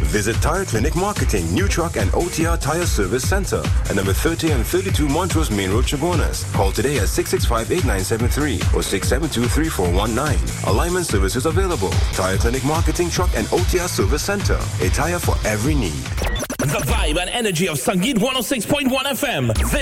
Visit Tire Clinic Marketing, New Truck and OTR Tire Service Center at number 30 and 32 Montrose Main Road, Chabonas. Call today at 665-8973 or 672-3419. Alignment services available. Tire Clinic Marketing, Truck and OTR Service Center. A tire for every need. The vibe and energy of Sangeet 106.1 FM.